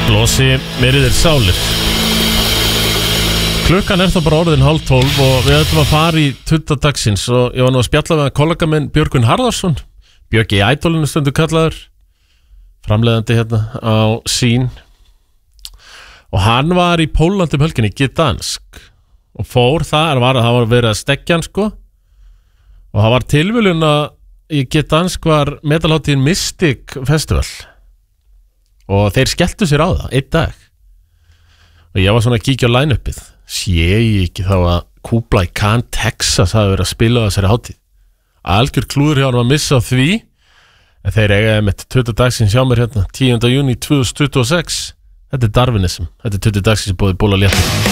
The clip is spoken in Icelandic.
Blosi, myrðir sálir. Klukkan þá bara orðin 11:30 og við ætlum að fara í tudda dagsins og ég var nú að spjalla með kollega minn Björgvin Harðarsson, Björki í Ædolinu stundu kallaður, framleiðandi hérna á Sín, og hann var í Pólandi helginni, Gdansk, og fór það var verið að stekja hann sko, og það var tilviljun að í Gdansk var metalhátíðin Mystic Festival og þeir skelltu sér á það einn dag og ég var svona að kíkja á line-upið, sé ég ekki þá að Kublai Khan Texas hafi verið að spila á þessari hátíð. Algjör klúður hjá hann að missa því, en þeir eiga með 20 dagsins hjá mér hérna 10. júní 2026. Þetta Darwinism, þetta 20 dagsins bóði bóla léttur.